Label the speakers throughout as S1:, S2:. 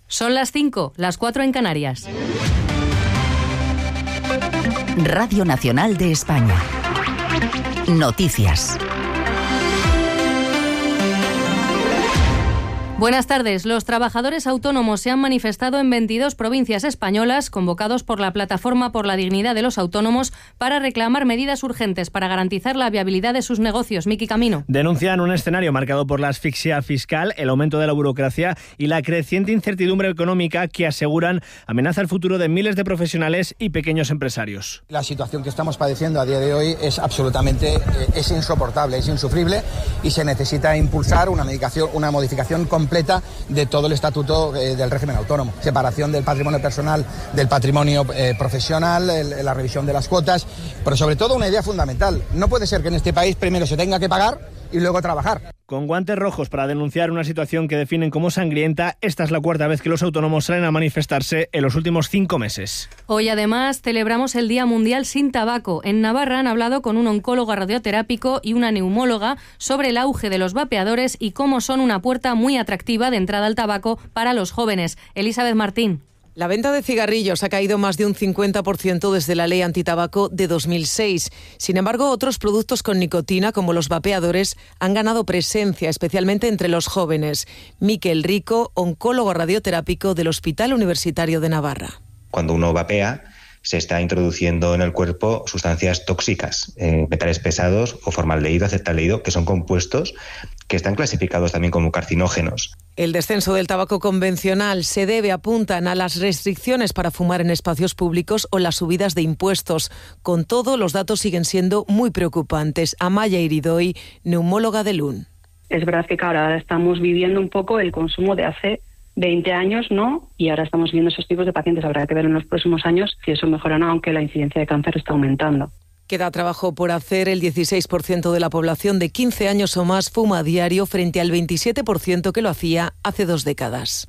S1: Son las 5, las 4 en Canarias.
S2: Radio Nacional de España. Noticias.
S1: Buenas tardes. Los trabajadores autónomos se han manifestado en 22 provincias españolas, convocados por la Plataforma por la Dignidad de los Autónomos, para reclamar medidas urgentes para garantizar la viabilidad de sus negocios. Miki Camino.
S3: Denuncian un escenario marcado por la asfixia fiscal, el aumento de la burocracia y la creciente incertidumbre económica que, aseguran, amenaza el futuro de miles de profesionales y pequeños empresarios.
S4: La situación que estamos padeciendo a día de hoy es absolutamente es insoportable, es insufrible, y se necesita impulsar una modificación completa de todo el estatuto del régimen autónomo. Separación del patrimonio personal del patrimonio profesional, la revisión de las cuotas, pero sobre todo una idea fundamental. No puede ser que en este país primero se tenga que pagar y luego trabajar.
S3: Con guantes rojos para denunciar una situación que definen como sangrienta, esta es la cuarta vez que los autónomos salen a manifestarse en los últimos 5 meses.
S1: Hoy, además, celebramos el Día Mundial sin Tabaco. En Navarra han hablado con un oncólogo radioterápico y una neumóloga sobre el auge de los vapeadores y cómo son una puerta muy atractiva de entrada al tabaco para los jóvenes. Elizabeth Martín.
S5: La venta de cigarrillos ha caído más de un 50% desde la ley antitabaco de 2006. Sin embargo, otros productos con nicotina, como los vapeadores, han ganado presencia, especialmente entre los jóvenes. Miquel Rico, oncólogo radioterápico del Hospital Universitario de Navarra.
S6: Cuando uno vapea, se está introduciendo en el cuerpo sustancias tóxicas, metales pesados o formaldehído, acetaldehído, que son compuestos que están clasificados también como carcinógenos.
S5: El descenso del tabaco convencional se debe, apuntan, a las restricciones para fumar en espacios públicos o las subidas de impuestos. Con todo, los datos siguen siendo muy preocupantes. Amaya Iridoy, neumóloga de LUN.
S7: Es verdad que ahora estamos viviendo un poco el consumo de hace 20 años, ¿no? Y ahora estamos viendo esos tipos de pacientes. Habrá que ver en los próximos años si eso mejora o no, aunque la incidencia de cáncer está aumentando.
S5: Queda trabajo por hacer. El 16% de la población de 15 años o más fuma a diario frente al 27% que lo hacía hace 2 décadas.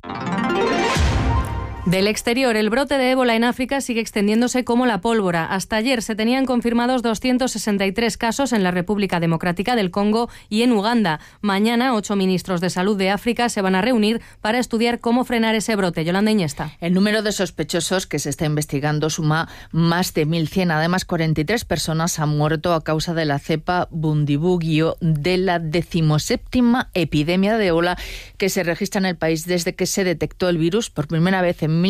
S1: Del exterior, el brote de ébola en África sigue extendiéndose como la pólvora. Hasta ayer se tenían confirmados 263 casos en la República Democrática del Congo y en Uganda. Mañana, 8 ministros de salud de África se van a reunir para estudiar cómo frenar ese brote. Yolanda Iñesta.
S8: El número de sospechosos que se está investigando suma más de 1.100. Además, 43 personas han muerto a causa de la cepa Bundibugyo, de la 17ª epidemia de ébola que se registra en el país desde que se detectó el virus por primera vez en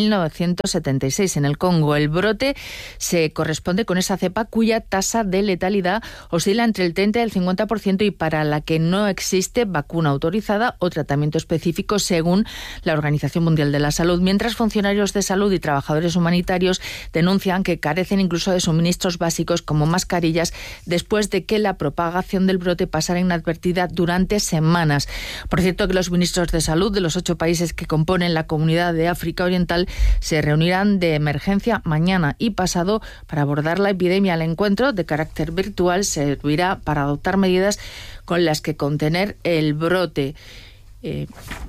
S8: 1976 en el Congo. El brote se corresponde con esa cepa cuya tasa de letalidad oscila entre el 30 y el 50% y para la que no existe vacuna autorizada o tratamiento específico según la Organización Mundial de la Salud, mientras funcionarios de salud y trabajadores humanitarios denuncian que carecen incluso de suministros básicos como mascarillas después de que la propagación del brote pasara inadvertida durante semanas. Por cierto, que los ministros de salud de los 8 países que componen la Comunidad de África Oriental se reunirán de emergencia mañana y pasado para abordar la epidemia. El encuentro, de carácter virtual, servirá para adoptar medidas con las que contener el brote de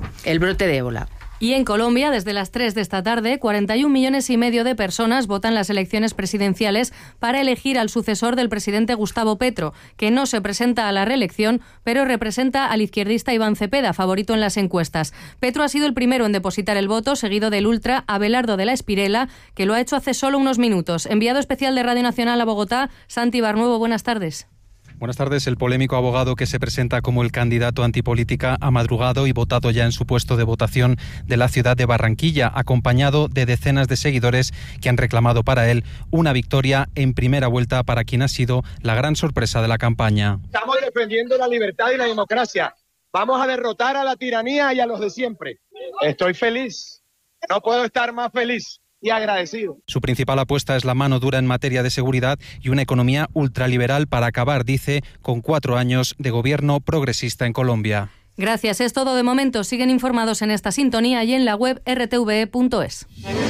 S8: ébola.
S1: Y en Colombia, desde las 3 de esta tarde, 41,5 millones de personas votan las elecciones presidenciales para elegir al sucesor del presidente Gustavo Petro, que no se presenta a la reelección, pero representa al izquierdista Iván Cepeda, favorito en las encuestas. Petro ha sido el primero en depositar el voto, seguido del ultra Abelardo de la Espirela, que lo ha hecho hace solo unos minutos. Enviado especial de Radio Nacional a Bogotá, Santi Barnuevo, buenas tardes.
S9: Buenas tardes. El polémico abogado que se presenta como el candidato antipolítica ha madrugado y votado ya en su puesto de votación de la ciudad de Barranquilla, acompañado de decenas de seguidores que han reclamado para él una victoria en primera vuelta para quien ha sido la gran sorpresa de la campaña.
S10: Estamos defendiendo la libertad y la democracia. Vamos a derrotar a la tiranía y a los de siempre. Estoy feliz. No puedo estar más feliz y agradecido.
S9: Su principal apuesta es la mano dura en materia de seguridad y una economía ultraliberal para acabar, dice, con 4 años de gobierno progresista en Colombia.
S1: Gracias, es todo de momento. Siguen informados en esta sintonía y en la web rtve.es.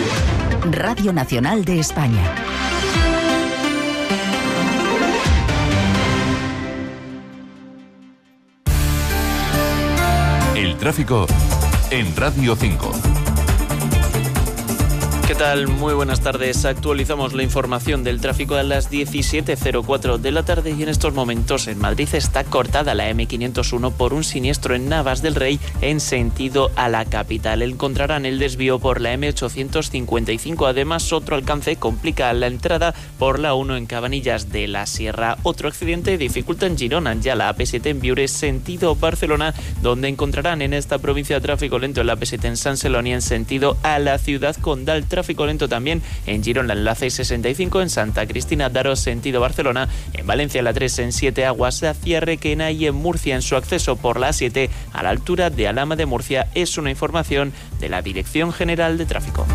S2: Radio Nacional de España.
S11: El tráfico en Radio 5. ¿Qué tal? Muy buenas tardes. Actualizamos la información del tráfico a las 17:04 de la tarde y en estos momentos en Madrid está cortada la M501 por un siniestro en Navas del Rey en sentido a la capital. Encontrarán el desvío por la M855. Además, otro alcance complica la entrada por la 1 en Cabanillas de la Sierra. Otro accidente dificulta en Girona, ya la AP7 en Biures sentido Barcelona, donde encontrarán en esta provincia tráfico lento en la AP7 en Sant Celoni en sentido a la ciudad condal. Tráfico lento también en Girona en la C65, en Santa Cristina d'Aro sentido Barcelona, en Valencia la 3 en Siete Aguas hacia Requena y en Murcia en su acceso por la A7 a la altura de Alhama de Murcia. Es una información de la Dirección General de Tráfico.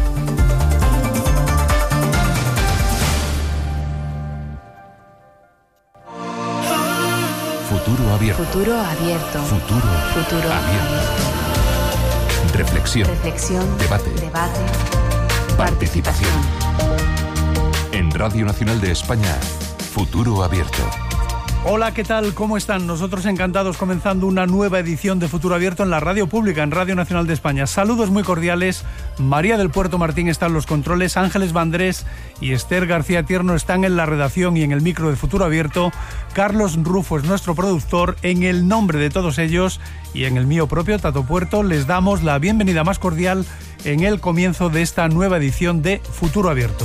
S12: Futuro abierto.
S2: Futuro abierto.
S12: Futuro abierto. Reflexión. Debate. Participación. En Radio Nacional de España, Futuro Abierto.
S13: Hola, ¿qué tal? ¿Cómo están? Nosotros encantados comenzando una nueva edición de Futuro Abierto en la radio pública, en Radio Nacional de España. Saludos muy cordiales. María del Puerto Martín está en los controles, Ángeles Vandrés y Esther García Tierno están en la redacción y en el micro de Futuro Abierto. Carlos Rufo es nuestro productor. En el nombre de todos ellos y en el mío propio, Tato Puerto, les damos la bienvenida más cordial en el comienzo de esta nueva edición de Futuro Abierto.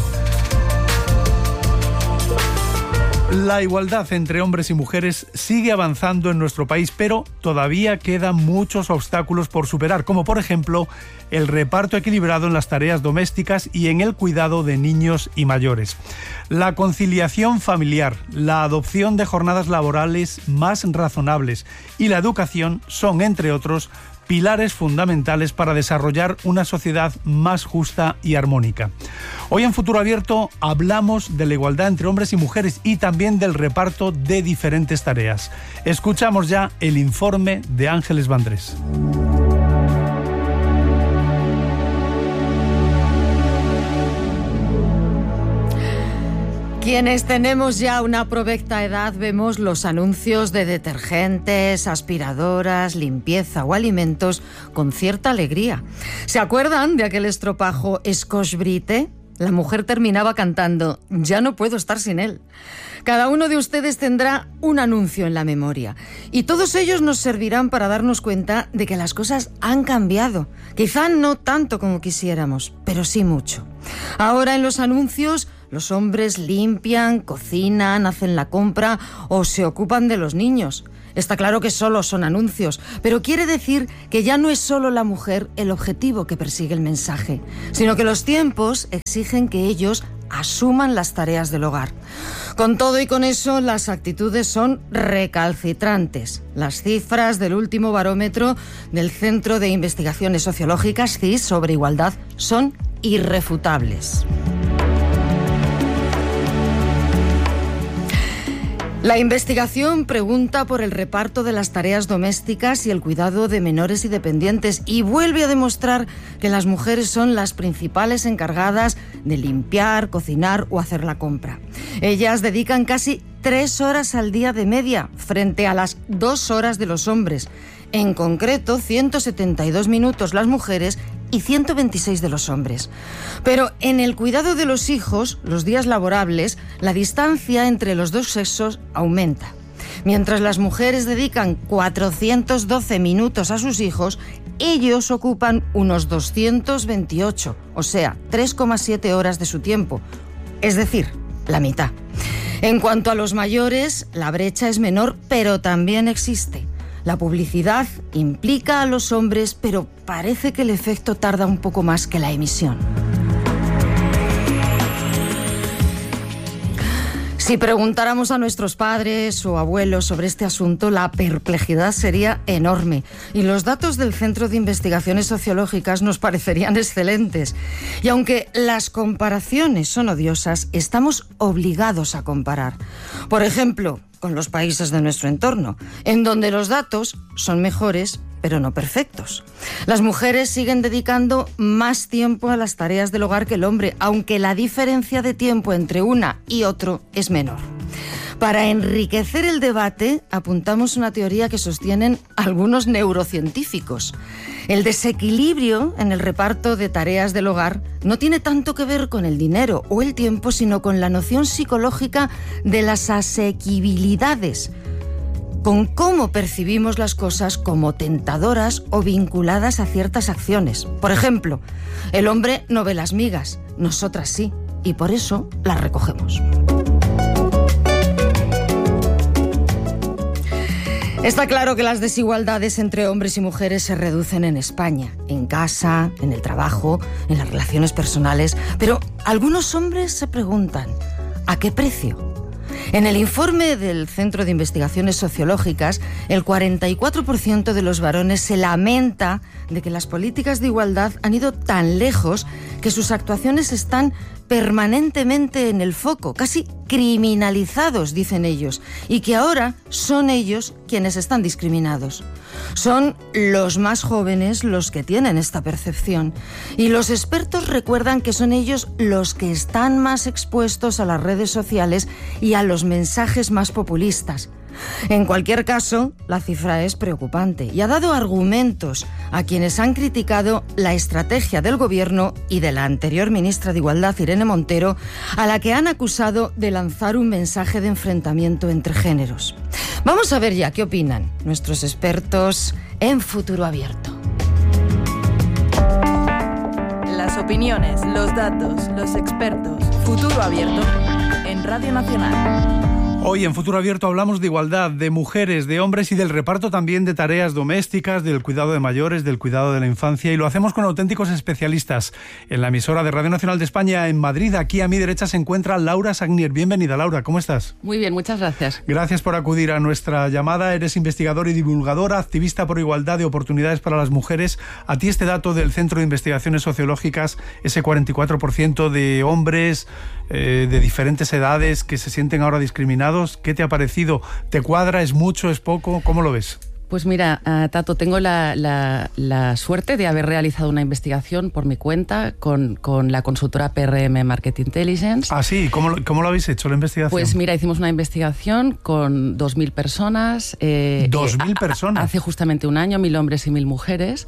S13: La igualdad entre hombres y mujeres sigue avanzando en nuestro país, pero todavía quedan muchos obstáculos por superar, como por ejemplo el reparto equilibrado en las tareas domésticas y en el cuidado de niños y mayores. La conciliación familiar, la adopción de jornadas laborales más razonables y la educación son, entre otros, pilares fundamentales para desarrollar una sociedad más justa y armónica. Hoy en Futuro Abierto hablamos de la igualdad entre hombres y mujeres y también del reparto de diferentes tareas. Escuchamos ya el informe de Ángeles Vandrés.
S14: Quienes tenemos ya una provecta edad vemos los anuncios de detergentes, aspiradoras, limpieza o alimentos con cierta alegría. ¿Se acuerdan de aquel estropajo Scotch Brite? La mujer terminaba cantando «Ya no puedo estar sin él». Cada uno de ustedes tendrá un anuncio en la memoria y todos ellos nos servirán para darnos cuenta de que las cosas han cambiado. Quizá no tanto como quisiéramos, pero sí mucho. Ahora en los anuncios los hombres limpian, cocinan, hacen la compra o se ocupan de los niños. Está claro que solo son anuncios, pero quiere decir que ya no es solo la mujer el objetivo que persigue el mensaje, sino que los tiempos exigen que ellos asuman las tareas del hogar. Con todo y con eso, las actitudes son recalcitrantes. Las cifras del último barómetro del Centro de Investigaciones Sociológicas, CIS, sobre igualdad son irrefutables. La investigación pregunta por el reparto de las tareas domésticas y el cuidado de menores y dependientes y vuelve a demostrar que las mujeres son las principales encargadas de limpiar, cocinar o hacer la compra. Ellas dedican casi 3 horas al día de media frente a las 2 horas de los hombres. En concreto, 172 minutos las mujeres y 126 de los hombres. Pero en el cuidado de los hijos, los días laborables, la distancia entre los dos sexos aumenta. Mientras las mujeres dedican 412 minutos a sus hijos, ellos ocupan unos 228, o sea, 3,7 horas de su tiempo, es decir, la mitad. En cuanto a los mayores, la brecha es menor, pero también existe. La publicidad implica a los hombres, pero parece que el efecto tarda un poco más que la emisión. Si preguntáramos a nuestros padres o abuelos sobre este asunto, la perplejidad sería enorme y los datos del Centro de Investigaciones Sociológicas nos parecerían excelentes. Y aunque las comparaciones son odiosas, estamos obligados a comparar. Por ejemplo, con los países de nuestro entorno, en donde los datos son mejores, pero no perfectos. Las mujeres siguen dedicando más tiempo a las tareas del hogar que el hombre, aunque la diferencia de tiempo entre una y otro es menor. Para enriquecer el debate, apuntamos una teoría que sostienen algunos neurocientíficos. El desequilibrio en el reparto de tareas del hogar no tiene tanto que ver con el dinero o el tiempo, sino con la noción psicológica de las asequibilidades, con cómo percibimos las cosas como tentadoras o vinculadas a ciertas acciones. Por ejemplo, el hombre no ve las migas, nosotras sí, y por eso las recogemos. Está claro que las desigualdades entre hombres y mujeres se reducen en España, en casa, en el trabajo, en las relaciones personales, pero algunos hombres se preguntan, ¿a qué precio? En el informe del Centro de Investigaciones Sociológicas, el 44% de los varones se lamenta de que las políticas de igualdad han ido tan lejos que sus actuaciones están permanentemente en el foco, casi criminalizados, dicen ellos, y que ahora son ellos quienes están discriminados. Son los más jóvenes los que tienen esta percepción, y los expertos recuerdan que son ellos los que están más expuestos a las redes sociales y a los mensajes más populistas. En cualquier caso, la cifra es preocupante y ha dado argumentos a quienes han criticado la estrategia del Gobierno y de la anterior ministra de Igualdad, Irene Montero, a la que han acusado de lanzar un mensaje de enfrentamiento entre géneros. Vamos a ver ya qué opinan nuestros expertos en Futuro Abierto.
S15: Las opiniones, los datos, los expertos. Futuro Abierto en Radio Nacional.
S13: Hoy en Futuro Abierto hablamos de igualdad, de mujeres, de hombres y del reparto también de tareas domésticas, del cuidado de mayores, del cuidado de la infancia, y lo hacemos con auténticos especialistas. En la emisora de Radio Nacional de España en Madrid, aquí a mi derecha se encuentra Laura Sagnier. Bienvenida, Laura, ¿cómo estás?
S16: Muy bien, muchas gracias.
S13: Gracias por acudir a nuestra llamada. Eres investigadora y divulgadora, activista por igualdad de oportunidades para las mujeres. A ti este dato del Centro de Investigaciones Sociológicas, ese 44% de hombres de diferentes edades que se sienten ahora discriminados, ¿qué te ha parecido? ¿Te cuadra? ¿Es mucho? ¿Es poco? ¿Cómo lo ves?
S16: Pues mira, Tato, tengo la suerte de haber realizado una investigación por mi cuenta con la consultora PRM Market Intelligence.
S13: Ah, sí. ¿Cómo lo habéis hecho, la investigación?
S16: Pues mira, hicimos una investigación con 2.000 personas.
S13: ¿2.000 personas?
S16: Hace justamente un año, 1.000 hombres y 1.000 mujeres.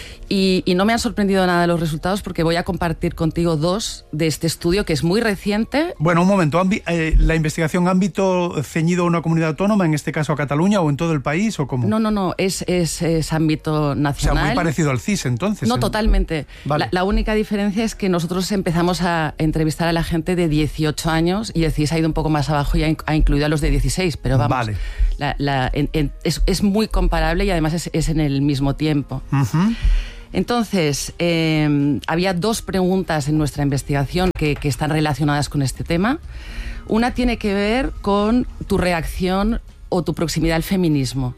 S16: Y no me han sorprendido nada los resultados porque voy a compartir contigo dos de este estudio que es muy reciente.
S13: Bueno, un momento. ¿La investigación ámbito ceñido a una comunidad autónoma, en este caso a Cataluña, o en todo el país, o cómo?
S16: No. Es ámbito nacional.
S13: O sea, muy parecido al CIS, entonces.
S16: No, totalmente.
S13: Vale.
S16: La única diferencia es que nosotros empezamos a entrevistar a la gente de 18 años y el CIS ha ido un poco más abajo y ha incluido a los de 16, pero vamos. Vale. Es muy comparable y además es en el mismo tiempo. Uh-huh. Entonces, había dos preguntas en nuestra investigación que están relacionadas con este tema. Una tiene que ver con tu reacción o tu proximidad al feminismo.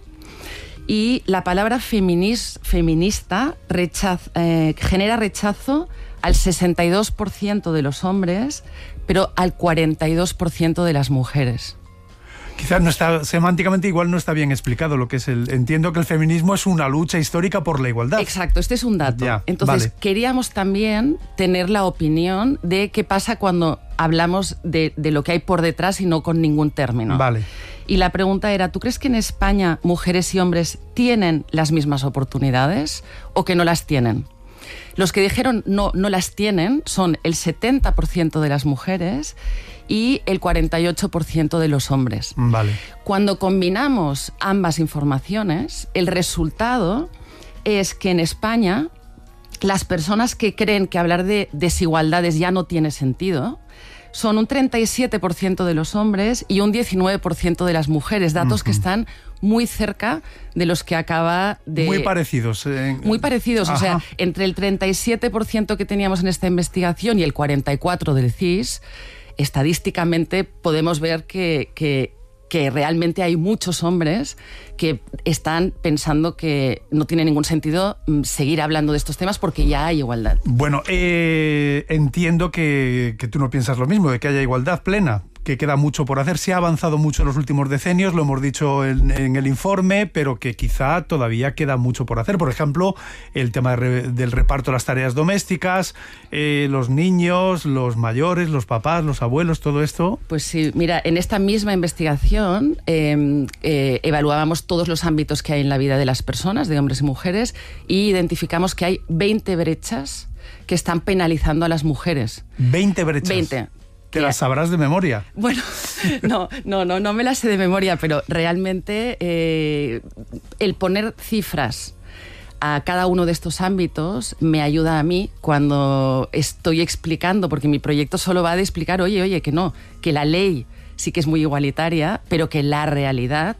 S16: Y la palabra feminista genera rechazo al 62% de los hombres, pero al 42% de las mujeres.
S13: Quizás no está, semánticamente igual no está bien explicado lo que es entiendo que el feminismo es una lucha histórica por la igualdad.
S16: Exacto, este es un dato. Ya, entonces, vale. Queríamos también tener la opinión de qué pasa cuando hablamos de lo que hay por detrás y no con ningún término.
S13: Vale.
S16: Y la pregunta era, ¿tú crees que en España mujeres y hombres tienen las mismas oportunidades o que no las tienen? Los que dijeron no las tienen son el 70% de las mujeres y el 48% de los hombres.
S13: Vale.
S16: Cuando combinamos ambas informaciones, el resultado es que en España las personas que creen que hablar de desigualdades ya no tiene sentido son un 37% de los hombres y un 19% de las mujeres, datos que están muy cerca de los que acaba de...
S13: Muy parecidos.
S16: Muy parecidos, ajá. O sea, entre el 37% que teníamos en esta investigación y el 44% del CIS, estadísticamente podemos ver que realmente hay muchos hombres que están pensando que no tiene ningún sentido seguir hablando de estos temas porque ya hay igualdad.
S13: Bueno, entiendo que tú no piensas lo mismo, de que haya igualdad plena. que queda mucho por hacer. Se ha avanzado mucho en los últimos decenios, lo hemos dicho en el informe, pero que quizá todavía queda mucho por hacer. Por ejemplo, el tema del reparto de las tareas domésticas, los niños, los mayores, los papás, los abuelos, todo esto.
S16: Pues sí, mira, en esta misma investigación evaluábamos todos los ámbitos que hay en la vida de las personas, de hombres y mujeres, y identificamos que hay 20 brechas que están penalizando a las mujeres.
S13: 20 brechas.
S16: 20.
S13: ¿Te las sabrás de memoria?
S16: Bueno, no me las sé de memoria, pero realmente el poner cifras a cada uno de estos ámbitos me ayuda a mí cuando estoy explicando, porque mi proyecto solo va de explicar, oye, que la ley sí que es muy igualitaria, pero que la realidad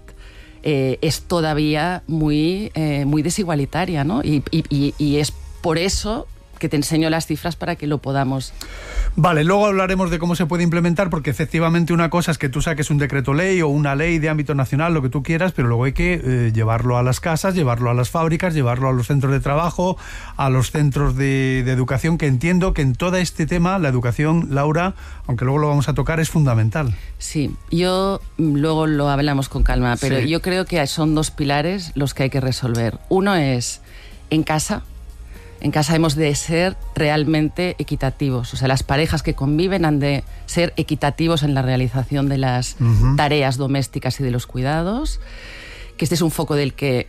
S16: es todavía muy desigualitaria, ¿no? Y es por eso que te enseño las cifras para que lo podamos.
S13: Vale, luego hablaremos de cómo se puede implementar, porque efectivamente una cosa es que tú saques un decreto ley o una ley de ámbito nacional, lo que tú quieras, pero luego hay que llevarlo a las casas, llevarlo a las fábricas, llevarlo a los centros de trabajo, a los centros de educación, que entiendo que en todo este tema la educación, Laura, aunque luego lo vamos a tocar, es fundamental.
S16: Sí, yo luego lo hablamos con calma, pero
S13: sí,
S16: yo creo que son dos pilares los que hay que resolver. Uno es en casa. En casa hemos de ser realmente equitativos. O sea, las parejas que conviven han de ser equitativos en la realización de las tareas domésticas y de los cuidados. Que este es un foco del que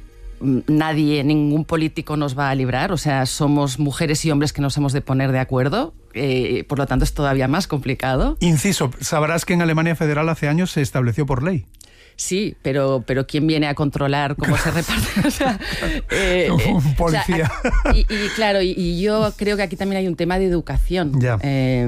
S16: ningún político nos va a librar. O sea, somos mujeres y hombres que nos hemos de poner de acuerdo. Por lo tanto, es todavía más complicado.
S13: Inciso, sabrás que en Alemania Federal hace años se estableció por ley.
S16: Sí, pero ¿quién viene a controlar cómo se reparte? O sea,
S13: un policía.
S16: O sea, claro, yo creo que aquí también hay un tema de educación.
S13: Ya.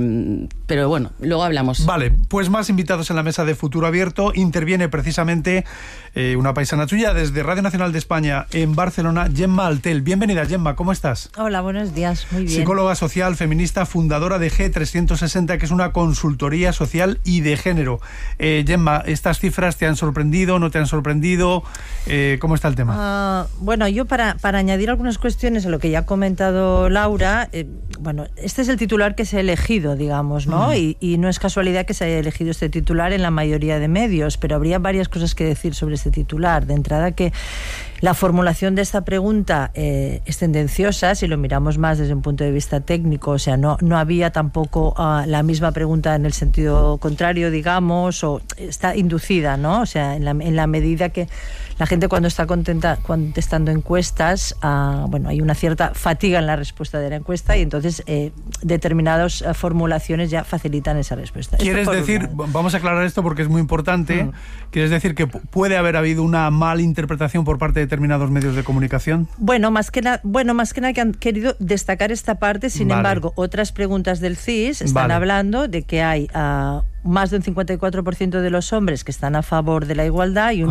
S16: Pero bueno, luego hablamos.
S13: Vale, pues más invitados en la mesa de Futuro Abierto. Interviene precisamente una paisana tuya desde Radio Nacional de España en Barcelona, Gemma Altel. Bienvenida, Gemma, ¿cómo estás?
S17: Hola, buenos días, muy bien.
S13: Psicóloga social, feminista, fundadora de G360, que es una consultoría social y de género. Gemma, ¿estas cifras te han sorprendido? ¿No te han sorprendido? ¿Cómo está el tema?
S17: Bueno, yo para añadir algunas cuestiones a lo que ya ha comentado Laura, este es el titular que se ha elegido, digamos, ¿no? Y no es casualidad que se haya elegido este titular en la mayoría de medios, pero habría varias cosas que decir sobre este titular. De entrada, que la formulación de esta pregunta es tendenciosa, si lo miramos más desde un punto de vista técnico. O sea, no había tampoco la misma pregunta en el sentido contrario, digamos, o está inducida, ¿no? O sea, en la medida que la gente, cuando está contestando encuestas, hay una cierta fatiga en la respuesta de la encuesta, y entonces determinadas formulaciones ya facilitan esa respuesta.
S13: ¿Quieres decir, vamos a aclarar esto porque es muy importante, ¿quieres decir que puede haber habido una mala interpretación por parte de determinados medios de comunicación?
S17: Bueno, más que nada que han querido destacar esta parte. Sin embargo, otras preguntas del CIS están hablando de que hay más de un 54% de los hombres que están a favor de la igualdad y un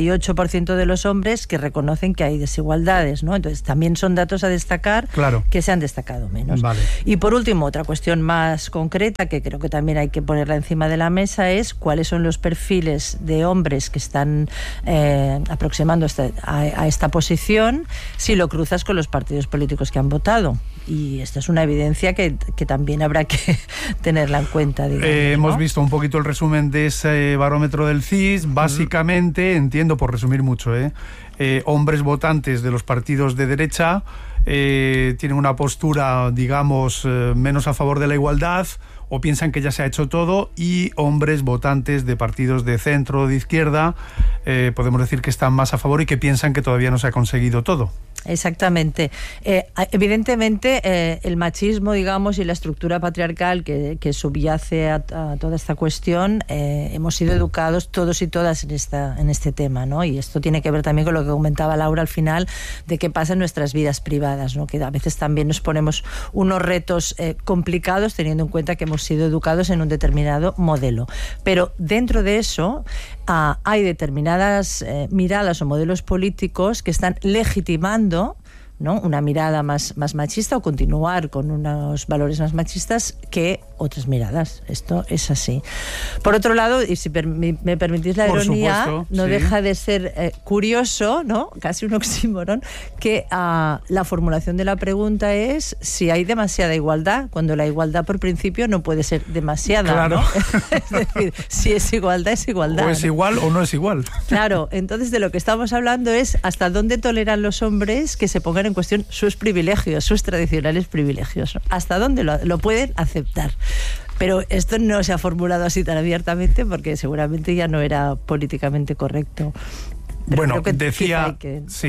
S17: 78% de los hombres que reconocen que hay desigualdades, ¿no? Entonces, también son datos a destacar, que se han destacado menos.
S13: Vale.
S17: Y por último, otra cuestión más concreta que creo que también hay que ponerla encima de la mesa es cuáles son los perfiles de hombres que están aproximando a esta posición, si lo cruzas con los partidos políticos que han votado. Y esta es una evidencia que también habrá que tenerla en cuenta, digamos,
S13: hemos visto un poquito el resumen de ese barómetro del CIS. Básicamente, entiendo, por resumir mucho, hombres votantes de los partidos de derecha tienen una postura, digamos, menos a favor de la igualdad, o piensan que ya se ha hecho todo, y hombres votantes de partidos de centro o de izquierda podemos decir que están más a favor y que piensan que todavía no se ha conseguido todo.
S17: Exactamente. Evidentemente, el machismo, digamos, y la estructura patriarcal que subyace a toda esta cuestión, hemos sido educados todos y todas en este tema, ¿no? Y esto tiene que ver también con lo que comentaba Laura al final, de qué pasa en nuestras vidas privadas, ¿no? Que a veces también nos ponemos unos retos complicados, teniendo en cuenta que hemos sido educados en un determinado modelo. Pero dentro de eso hay determinadas miradas o modelos políticos que están legitimando ¿no? Una mirada más machista o continuar con unos valores más machistas que otras miradas. Esto es así. Por otro lado, y si me permitís la ironía, supuesto, no deja de ser curioso, ¿no? Casi un oxímoron, que la formulación de la pregunta es si hay demasiada igualdad, cuando la igualdad por principio no puede ser demasiada, claro, ¿no? Es decir, si es igualdad, es igualdad.
S13: O es igual o no es igual.
S17: Claro, entonces de lo que estamos hablando es hasta dónde toleran los hombres que se pongan en cuestión sus privilegios, sus tradicionales privilegios, ¿no? Hasta dónde lo pueden aceptar. Pero esto no se ha formulado así tan abiertamente porque seguramente ya no era políticamente correcto. Pero
S13: bueno, decía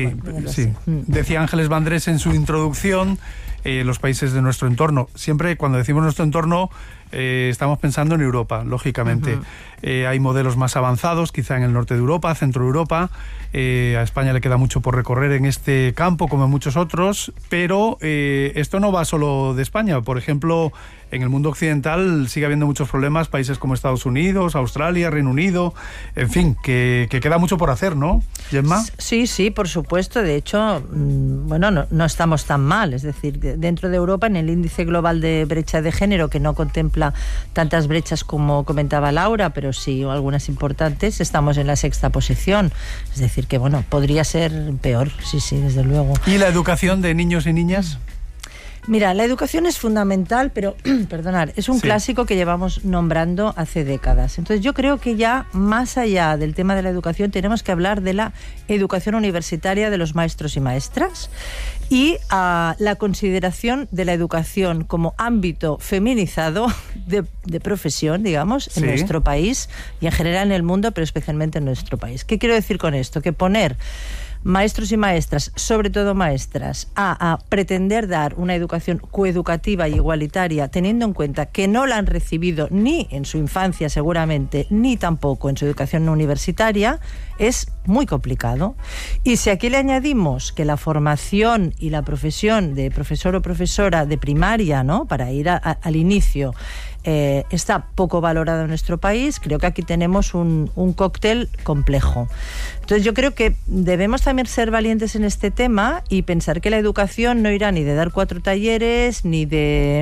S13: Ángeles Vandrés en su introducción, los países de nuestro entorno. Siempre cuando decimos nuestro entorno estamos pensando en Europa, lógicamente. Hay modelos más avanzados, quizá en el norte de Europa, centro de Europa. A España le queda mucho por recorrer en este campo, como en muchos otros, pero esto no va solo de España. Por ejemplo, en el mundo occidental sigue habiendo muchos problemas, países como Estados Unidos, Australia, Reino Unido, en fin, que queda mucho por hacer, ¿no, Gemma?
S17: Sí, por supuesto. De hecho, bueno, no estamos tan mal. Es decir, dentro de Europa, en el índice global de brecha de género, que no contempla tantas brechas como comentaba Laura, pero sí algunas importantes, estamos en la 6ª posición. Es decir, que bueno, podría ser peor, sí, desde luego.
S13: ¿Y la educación de niños y niñas?
S17: Mira, la educación es fundamental, pero, perdonad, es un clásico que llevamos nombrando hace décadas. Entonces yo creo que ya más allá del tema de la educación tenemos que hablar de la educación universitaria de los maestros y maestras y la consideración de la educación como ámbito feminizado de profesión, digamos, en nuestro país y en general en el mundo, pero especialmente en nuestro país. ¿Qué quiero decir con esto? Que poner maestros y maestras, sobre todo maestras, a pretender dar una educación coeducativa y igualitaria, teniendo en cuenta que no la han recibido ni en su infancia seguramente, ni tampoco en su educación universitaria, es muy complicado. Y si aquí le añadimos que la formación y la profesión de profesor o profesora de primaria, ¿no?, para ir al inicio, está poco valorado en nuestro país, creo que aquí tenemos un cóctel complejo. Entonces yo creo que debemos también ser valientes en este tema y pensar que la educación no irá ni de dar 4 talleres, ni de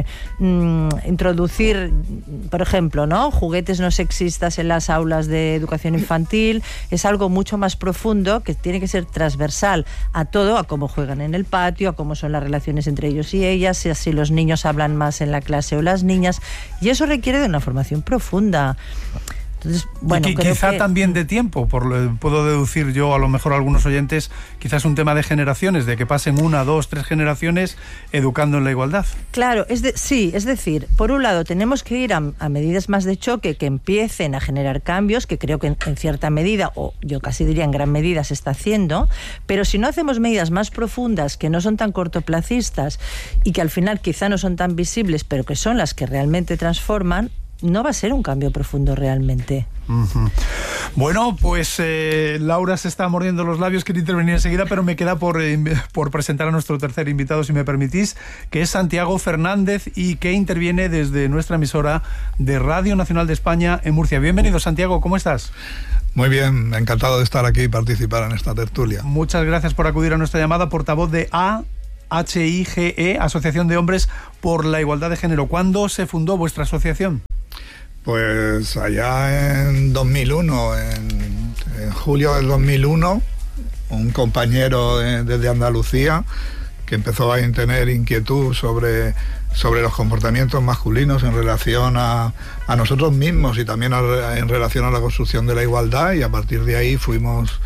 S17: introducir, por ejemplo, ¿no?, juguetes no sexistas en las aulas de educación infantil. Es algo mucho más profundo que tiene que ser transversal a todo, a cómo juegan en el patio, a cómo son las relaciones entre ellos y ellas, si los niños hablan más en la clase o las niñas, y eso requiere de una formación profunda. Entonces, bueno,
S13: quizá también de tiempo, puedo deducir yo, a lo mejor algunos oyentes, quizás un tema de generaciones, de que pasen 1, 2, 3 generaciones educando en la igualdad.
S17: Claro, es decir, por un lado tenemos que ir a medidas más de choque que empiecen a generar cambios, que creo que en cierta medida, o yo casi diría en gran medida, se está haciendo, pero si no hacemos medidas más profundas, que no son tan cortoplacistas y que al final quizá no son tan visibles, pero que son las que realmente transforman, no va a ser un cambio profundo realmente.
S13: Bueno, pues Laura se está mordiendo los labios, quiere intervenir enseguida, pero me queda por presentar a nuestro tercer invitado, si me permitís, que es Santiago Fernández y que interviene desde nuestra emisora de Radio Nacional de España en Murcia. Bienvenido, Santiago, ¿cómo estás?
S18: Muy bien, encantado de estar aquí y participar en esta tertulia.
S13: Muchas gracias por acudir a nuestra llamada, portavoz de AHIGE, Asociación de Hombres por la Igualdad de Género. ¿Cuándo se fundó vuestra asociación?
S18: Pues allá en 2001, en julio del 2001, un compañero desde Andalucía que empezó a tener inquietud sobre los comportamientos masculinos en relación a nosotros mismos y también en relación a la construcción de la igualdad, y a partir de ahí fuimos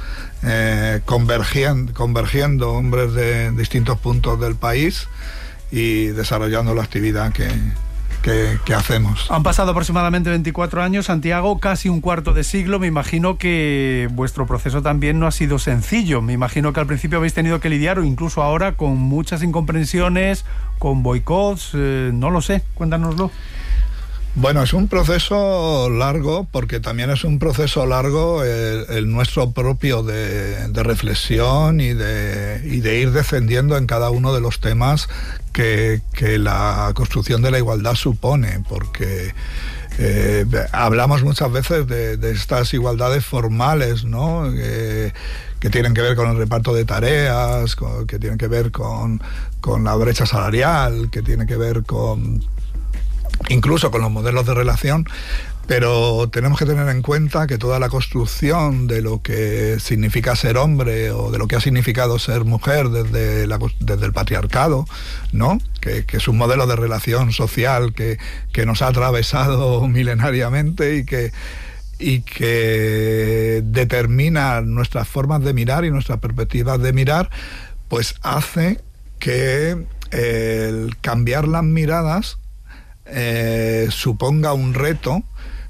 S18: convergiendo hombres de distintos puntos del país y desarrollando la actividad que hacemos.
S13: Han pasado aproximadamente 24 años, Santiago, casi un cuarto de siglo. Me imagino que vuestro proceso también no ha sido sencillo. Me imagino que al principio habéis tenido que lidiar, o incluso ahora, con muchas incomprensiones, con boicots, no lo sé, cuéntanoslo.
S18: Bueno, es un proceso largo, porque también es un proceso largo el nuestro propio de reflexión y de ir defendiendo en cada uno de los temas que la construcción de la igualdad supone, porque hablamos muchas veces de estas igualdades formales, ¿no? que tienen que ver con el reparto de tareas, que tienen que ver con la brecha salarial, que tiene que ver incluso con los modelos de relación. Pero tenemos que tener en cuenta que toda la construcción de lo que significa ser hombre o de lo que ha significado ser mujer desde el patriarcado, ¿no? Que es un modelo de relación social que nos ha atravesado milenariamente y que determina nuestras formas de mirar y nuestras perspectivas de mirar, pues hace que el cambiar las miradas suponga un reto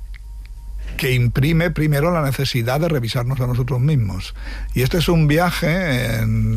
S18: que imprime primero la necesidad de revisarnos a nosotros mismos. Y este es un viaje,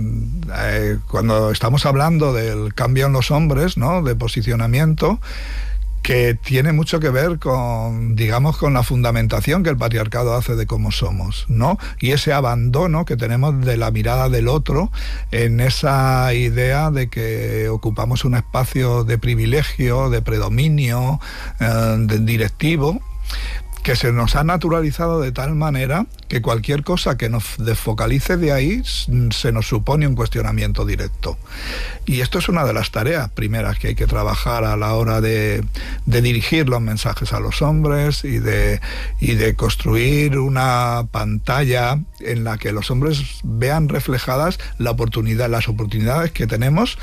S18: cuando estamos hablando del cambio en los hombres, ¿no?, de posicionamiento, que tiene mucho que ver con la fundamentación que el patriarcado hace de cómo somos, ¿no? Y ese abandono que tenemos de la mirada del otro en esa idea de que ocupamos un espacio de privilegio, de predominio, de directivo, que se nos ha naturalizado de tal manera que cualquier cosa que nos desfocalice de ahí se nos supone un cuestionamiento directo. Y esto es una de las tareas primeras que hay que trabajar a la hora de dirigir los mensajes a los hombres y de construir una pantalla en la que los hombres vean reflejadas las oportunidades que tenemos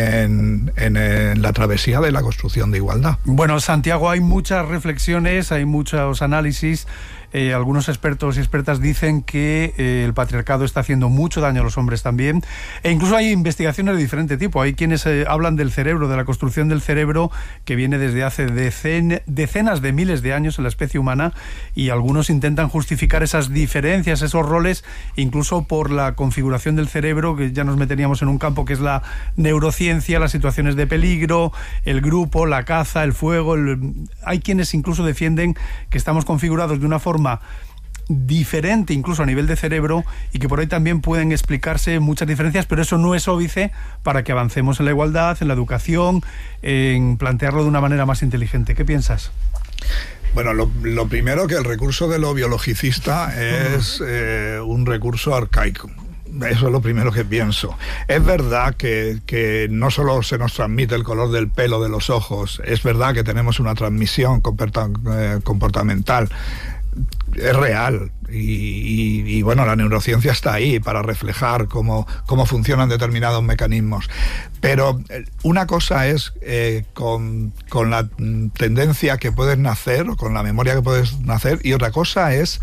S18: en la travesía de la construcción de igualdad.
S13: Bueno, Santiago, hay muchas reflexiones, hay muchos análisis. Algunos expertos y expertas dicen que el patriarcado está haciendo mucho daño a los hombres también, e incluso hay investigaciones de diferente tipo. Hay quienes hablan del cerebro, de la construcción del cerebro, que viene desde hace decenas de miles de años en la especie humana, y algunos intentan justificar esas diferencias, esos roles, incluso por la configuración del cerebro, que ya nos meteríamos en un campo que es la neurociencia, las situaciones de peligro, el grupo, la caza, el fuego. Hay quienes incluso defienden que estamos configurados de una forma diferente incluso a nivel de cerebro, y que por ahí también pueden explicarse muchas diferencias, pero eso no es óbice para que avancemos en la igualdad, en la educación, en plantearlo de una manera más inteligente. ¿Qué piensas?
S18: Bueno, lo primero, que el recurso de lo biologicista es un recurso arcaico. Eso es lo primero que pienso. Es verdad que no solo se nos transmite el color del pelo, de los ojos, es verdad que tenemos una transmisión comportamental. Es real y bueno, la neurociencia está ahí para reflejar cómo funcionan determinados mecanismos, pero una cosa es con la tendencia que puedes nacer o con la memoria que puedes nacer, y otra cosa es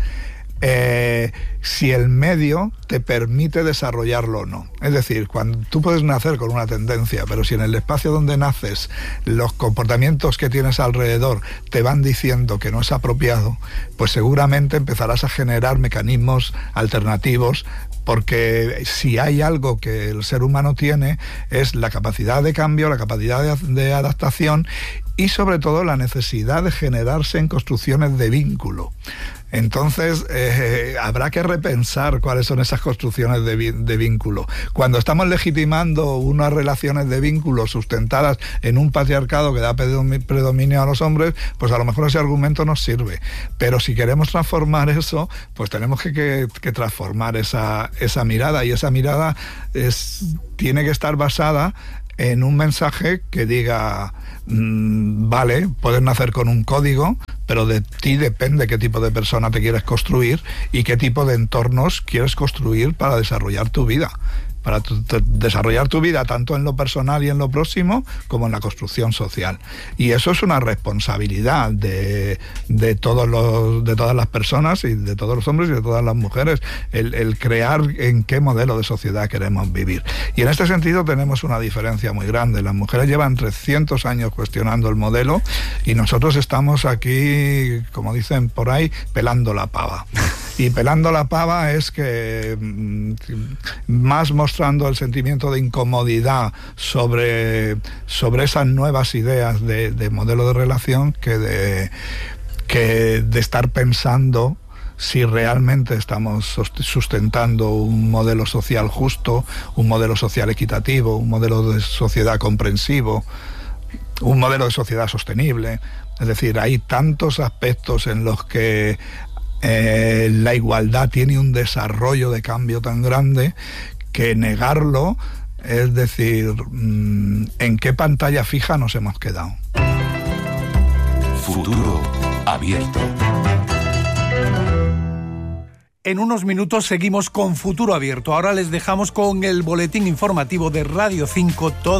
S18: si el medio te permite desarrollarlo o no. Es decir, cuando tú puedes nacer con una tendencia, pero si en el espacio donde naces los comportamientos que tienes alrededor te van diciendo que no es apropiado, pues seguramente empezarás a generar mecanismos alternativos, porque si hay algo que el ser humano tiene es la capacidad de cambio, la capacidad de adaptación y sobre todo la necesidad de generarse en construcciones de vínculo. Entonces habrá que repensar cuáles son esas construcciones de vínculo. Cuando estamos legitimando unas relaciones de vínculo sustentadas en un patriarcado que da predominio a los hombres, pues a lo mejor ese argumento nos sirve. Pero si queremos transformar eso, pues tenemos que transformar esa mirada, y esa mirada tiene que estar basada en un mensaje que diga, vale, puedes nacer con un código, pero de ti depende qué tipo de persona te quieres construir y qué tipo de entornos quieres construir para desarrollar tu vida. Para desarrollar tu vida tanto en lo personal y en lo próximo como en la construcción social. Y eso es una responsabilidad de todas las personas y de todos los hombres y de todas las mujeres, el crear en qué modelo de sociedad queremos vivir. Y en este sentido tenemos una diferencia muy grande. Las mujeres llevan 300 años cuestionando el modelo y nosotros estamos aquí, como dicen por ahí, pelando la pava. Y pelando la pava es que más mostrando el sentimiento de incomodidad sobre esas nuevas ideas de modelo de relación que de estar pensando si realmente estamos sustentando un modelo social justo, un modelo social equitativo, un modelo de sociedad comprensivo, un modelo de sociedad sostenible. Es decir, hay tantos aspectos en los que la igualdad tiene un desarrollo de cambio tan grande que negarlo es decir, ¿en qué pantalla fija nos hemos quedado?
S12: Futuro abierto.
S13: En unos minutos seguimos con Futuro Abierto. Ahora les dejamos con el boletín informativo de Radio 5.